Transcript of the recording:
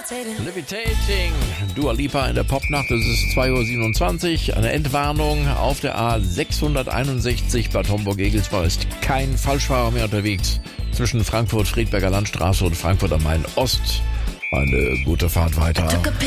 Levitating, Dua Lipa in der Popnacht, es ist 2:27 Uhr, eine Entwarnung auf der A661 Bad Homburg-Egelsbach ist kein Falschfahrer mehr unterwegs. Zwischen Frankfurt-Friedberger Landstraße und Frankfurt am Main Ost. Eine gute Fahrt weiter.